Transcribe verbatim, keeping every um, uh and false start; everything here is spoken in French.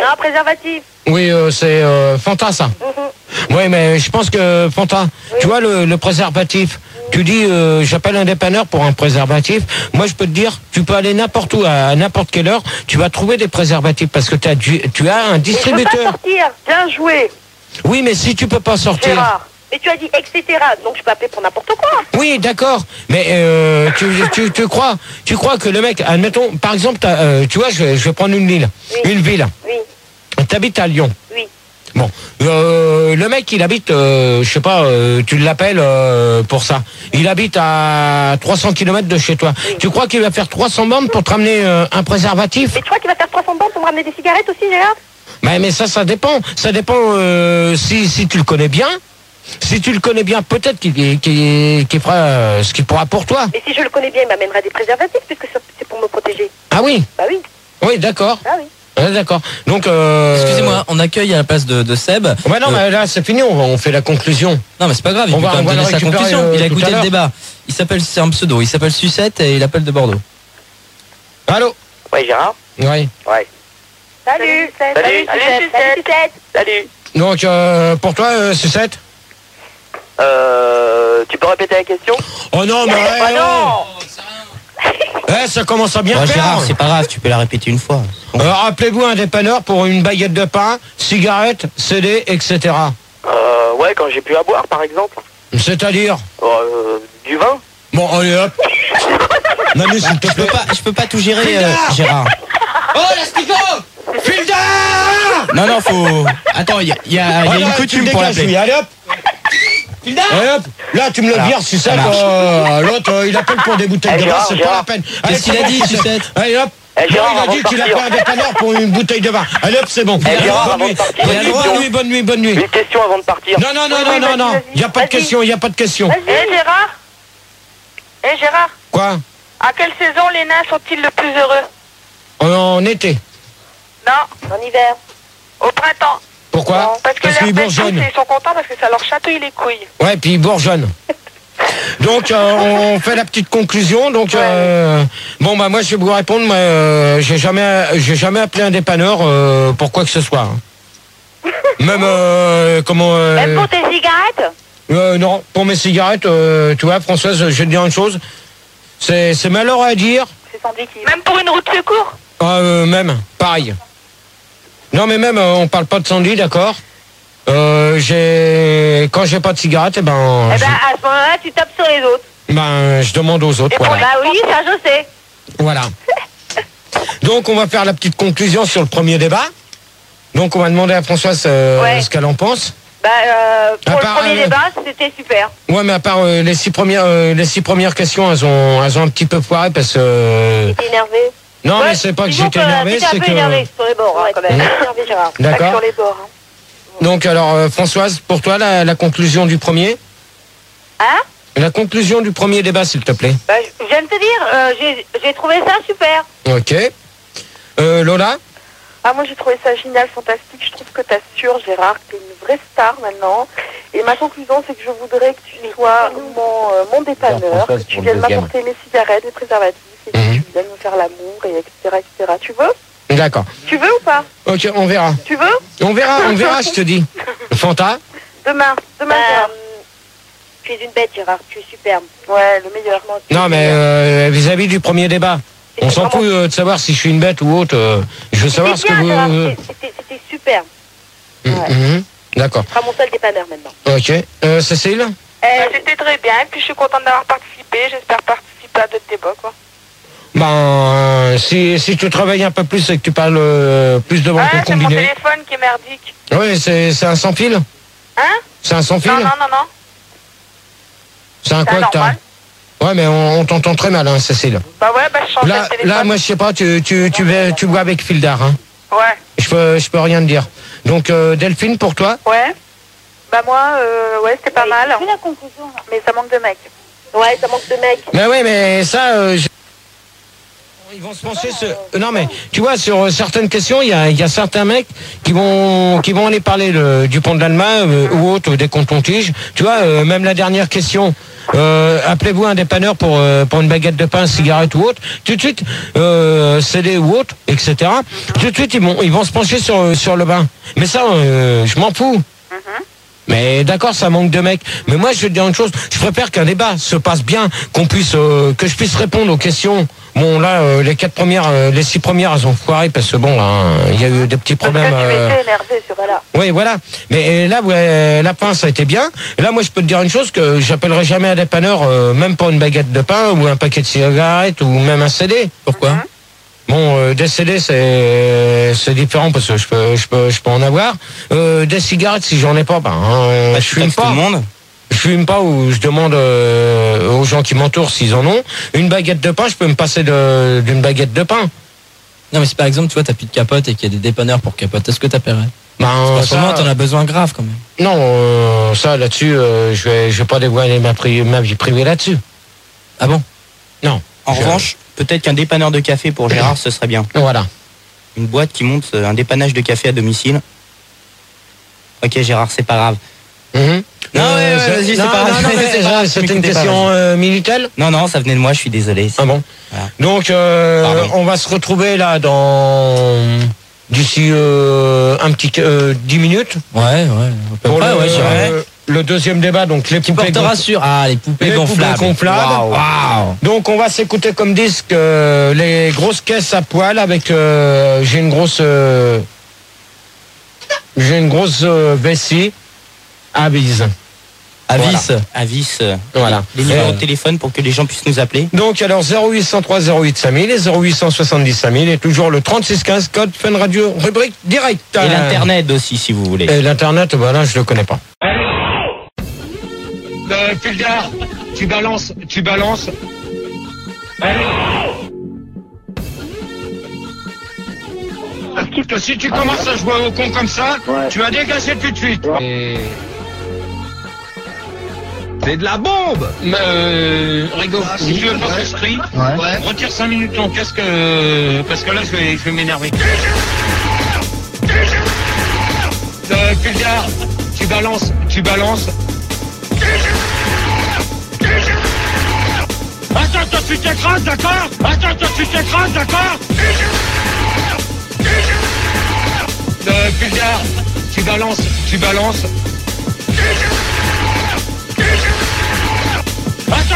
Non, préservatif. Oui, euh, c'est euh, Fanta, ça. Mm-hmm. Oui, mais je pense que, Fanta, oui. tu vois, le, le préservatif, mm. tu dis, euh, j'appelle un dépanneur pour un préservatif. Moi, je peux te dire, tu peux aller n'importe où, à, à n'importe quelle heure, tu vas trouver des préservatifs parce que as du, tu as un distributeur. Mais je peux pas sortir, bien joué. Oui, mais si tu peux pas sortir... Gérard. Mais tu as dit et cetera. Donc je peux appeler pour n'importe quoi. Oui, d'accord. Mais euh, tu, tu, tu crois, tu crois que le mec, admettons, par exemple, euh, tu vois, je vais, je vais prendre une ville, oui. une ville. Oui. T'habites à Lyon. Oui. Bon, euh, le mec, il habite, euh, je sais pas, euh, tu l'appelles euh, pour ça. Il habite à trois cents kilomètres de chez toi. Oui. Tu crois qu'il va faire trois cents bornes pour te ramener euh, un préservatif? Mais tu crois qu'il va faire trois cents bornes pour me ramener des cigarettes aussi, Gérard? Mais, mais ça, ça dépend. Ça dépend euh, si, si tu le connais bien. Si tu le connais bien, peut-être qu'il qu'il, qu'il fera euh, ce qu'il pourra pour toi. Et si je le connais bien, il m'amènera des préservatifs puisque c'est pour me protéger. Ah oui? Bah oui. Oui, d'accord. Ah oui. Ah, d'accord. Donc, euh... excusez-moi, on accueille à la place de, de Seb. Ouais, non, euh... mais là, c'est fini, on, on fait la conclusion. Non, mais c'est pas grave, il on peut va, quand même donner sa conclusion. Euh, il a écouté le débat. Il s'appelle, c'est un pseudo, il s'appelle Sucette et il appelle de Bordeaux. Allô? Oui, Gérard? Oui. Ouais. Salut, Salut, salut, salut, Sucette. Salut. Donc, euh, pour toi, euh, Sucette? Euh, tu peux répéter la question? Oh non, mais... Oh ouais, non. Eh, ça commence à bien ouais, faire. Gérard, c'est pas grave, tu peux la répéter une fois. Bon. Euh, rappelez-vous un dépanneur pour une baguette de pain, cigarette, C D, et cetera. Euh, ouais, quand j'ai pu à boire, par exemple. C'est-à-dire euh, du vin. Bon, allez hop. Manu, s'il te plaît. Je peux pas, je peux pas tout gérer, euh, Gérard. Oh, l'astico Filda. Non, non, faut... Attends, il y a, y a, y a oh, une là, coutume pour l'appeler. Allez hop. Filda. Allez hop. Là, tu me le vires, Sucette. Euh, L'autre, euh, il appelle pour des bouteilles hey, de vin, c'est pas Gérard. La peine. Qu'est-ce qu'il a dit, Sucette? Allez hop. Hey, Gérard, non, il a dit qu'il appelle un dépanneur pour une bouteille de vin. Allez hop, c'est bon. Hey, Gérard, bonne, nuit. Partir, bonne, nuit, bonne nuit, bonne nuit, bonne nuit. Une question avant de partir. Non, non, non, non, non, non. Il n'y a pas de question, il n'y a pas de question. Hé, hey, Gérard. Hé, hey, Gérard. Quoi? À quelle saison les nains sont-ils le plus heureux? En été. Non, en hiver. Au printemps. Pourquoi? Non, parce que parce qu'ils bourgeonnent. Ils sont contents parce que ça leur chatouille les couilles. Ouais, puis ils bourgeonnent. Donc euh, on fait la petite conclusion. Donc ouais. euh, bon bah moi je vais vous répondre. Mais euh, j'ai jamais, j'ai jamais appelé un dépanneur euh, pour quoi que ce soit. Hein. Même euh, comment. Euh, Même pour tes cigarettes? euh, Non, pour mes cigarettes, euh, tu vois, Françoise, je vais te dire une chose. C'est, c'est malheureux à dire. C'est sans déclic. Même pour une roue de secours? Euh, même, pareil. Non mais même, euh, on parle pas de Sandy, d'accord. Euh, j'ai quand j'ai pas de cigarette, eh ben. Eh ben à ce moment-là, tu tapes sur les autres. Ben, je demande aux autres. Et voilà. Bah oui, ça je sais. Voilà. Donc on va faire la petite conclusion sur le premier débat. Donc on va demander à Françoise euh, ouais. ce qu'elle en pense. Bah euh, pour à le part, premier euh, débat, c'était super. Ouais, mais à part euh, les six premières, euh, les six premières questions, elles ont, elles ont un petit peu foiré parce que. Euh... T'es énervé. Non, ouais, mais c'est pas que j'étais énervé, c'est un peu que. énervé sur les bords, hein, quand même. Énervé, Gérard. D'accord. Sur les bords. Hein. Donc alors euh, Françoise, pour toi la, la conclusion du premier. Hein? La conclusion du premier débat, s'il te plaît. Bah, je viens de te dire, euh, j'ai, j'ai trouvé ça super. Ok. Euh, Lola? Ah, moi j'ai trouvé ça génial, fantastique. Je trouve que t'assures, Gérard, que t'es une vraie star maintenant. Et ma conclusion, c'est que je voudrais que tu sois mon, euh, mon dépanneur, que tu viennes m'apporter mes cigarettes, mes préservatifs, et que mmh. tu viennes me faire l'amour, et etc., et cetera. Tu veux? D'accord. Tu veux ou pas? Ok, on verra. Tu veux? On verra, on verra, je te dis. Fanta? Demain, demain. Bah, tu es une bête, Gérard, tu es superbe. Ouais, le meilleur. Non, mais euh, vis-à-vis du premier débat. Et on s'en fout euh, de savoir si je suis une bête ou autre. Euh, je veux savoir ce que vous... Euh... C'était, c'était super. Mmh, ouais. Mmh, d'accord. Tu seras mon seul dépanneur maintenant. Ok. Euh, Cécile? euh, C'était très bien. Et puis je suis contente d'avoir participé. J'espère participer à d'autres débats, quoi. Ben, euh, si, si tu travailles un peu plus et que tu parles euh, plus devant ah, ton combiné... c'est mon téléphone qui est merdique. Oui, c'est, c'est un sans fil? Hein? C'est un sans fil? Non, non, non, non. C'est un quoi que t'as? Ouais, mais on, on t'entend très mal, hein, Cécile. Bah ouais, bah je change là, de téléphone. Là, moi, je sais pas, tu, tu, tu, vas, tu vois avec Fildar, hein? Ouais. Je peux, je peux rien te dire. Donc, euh, Delphine, pour toi? Ouais. Bah moi, euh, ouais, c'était pas oui, mal. C'est la conclusion, là. Mais ça manque de mecs. Ouais, ça manque de mecs. Mais ouais, mais ça... Euh, je... Ils vont se pencher sur... Non, mais tu vois, sur certaines questions, il y a, y a certains mecs qui vont, qui vont aller parler le, du pont de l'Allemagne euh, ou autre, des cantons-tiges. Tu vois, euh, même la dernière question euh, appelez-vous un dépanneur pour, euh, pour une baguette de pain, cigarette ou autre, tout de suite, euh, C D ou autre, et cetera. Tout de suite, ils vont, ils vont se pencher sur, sur le bain. Mais ça, euh, je m'en fous. Mhm. Mais d'accord, ça manque de mecs. Mais moi, je vais te dire une chose. Je préfère qu'un débat se passe bien, qu'on puisse, euh, que je puisse répondre aux questions. Bon, là, euh, les quatre premières, euh, les six premières, elles ont foiré parce que bon, il y a eu des petits problèmes. Parce que tu euh, étais énervé sur elle. Oui, voilà. Mais là, ouais, la pain, ça a été bien. Et là, moi, je peux te dire une chose, que j'appellerai jamais un dépanneur, euh, même pour une baguette de pain ou un paquet de cigarettes ou même un C D. Pourquoi? Mhm. Bon, euh, des C D, c'est c'est différent parce que je peux je peux je peux en avoir. Euh, des cigarettes, si j'en ai pas, ben euh, Bah, je tu fume taxes pas. tout le monde. Je fume pas ou je demande euh, aux gens qui m'entourent s'ils en ont. Une baguette de pain, je peux me passer de- d'une baguette de pain. Non, mais si par exemple, tu vois, t'as plus de capote et qu'il y a des dépanneurs pour capote, est-ce que t'appellerais? Ben, En ce ça- moment, t'en as besoin grave quand même. non, euh, ça là-dessus, euh, je vais je vais pas dévoiler ma, pri- ma vie privée là-dessus. Ah bon? Non. En Je- revanche, peut-être qu'un dépanneur de café pour Gérard, ce serait bien. Voilà. Une boîte qui monte euh, un dépannage de café à domicile. Ok Gérard, c'est pas grave. Mhm. Non, ouais, ouais, c'est- vas-y, c'est non, pas grave. non, non, mais C'est pas grave, C'était tu une m'écoutais pas, question euh, Minitel. Non, non, ça venait de moi, je suis désolé. Ah bon. Voilà. Donc, euh, Pardon. on va se retrouver là dans d'ici euh, un petit euh, dix minutes Ouais, ouais. À peu pour près, le, ouais, je dirais. euh, le deuxième débat. Donc les Qui poupées portera gonflables. sur. Ah, les poupées Les gonflables. poupées gonflables. Waouh. Waouh. Donc on va s'écouter comme disque euh, les grosses caisses à poil avec euh, j'ai une grosse euh, j'ai une grosse euh, vessie à bise. Avis. Avis. euh, Voilà. Les numéros Euh, de téléphone pour que les gens puissent nous appeler. Donc alors zéro huit cent trois zéro huit cinq mille et zéro huit cent soixante-dix cinq mille et toujours le trente-six quinze code Fun Radio rubrique direct. Et l'internet aussi, si vous voulez. Et l'internet, voilà, je le connais pas. Euh, Fulgar, tu balances, tu balances. Écoute, si tu commences à jouer au con comme ça, tu vas dégager tout de suite. C'est de la bombe. Euh, Rigo, si tu veux pas que je crie, retire cinq minutes ton casque, euh, parce que là, je vais, je vais m'énerver. Euh, Fulgar, tu balances, tu balances. Attends, toi, tu t'écrases, d'accord? Attends, toi, tu t'écrases, d'accord? Euh, Fulgar, tu balances, tu balances.